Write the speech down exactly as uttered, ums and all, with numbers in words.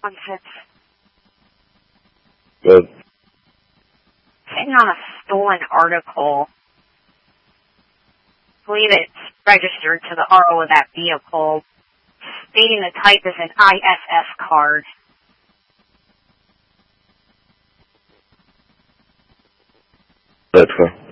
One six. Good. Sitting on a stolen article. I believe it's registered to the R O of that vehicle, stating the type is an I S S card. That's fine.